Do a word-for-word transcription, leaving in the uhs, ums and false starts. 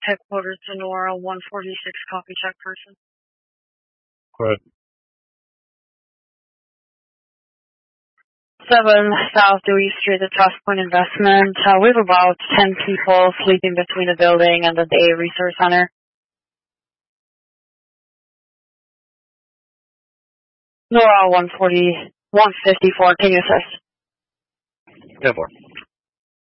headquarters to Nora, one forty-six, copy check person. Go ahead. seven South Dewey Street at Trust Point Investment. Uh, we have about ten people sleeping between the building and the Day Resource Center. Nora, one forty, one fifty-four, can you assist? ten four.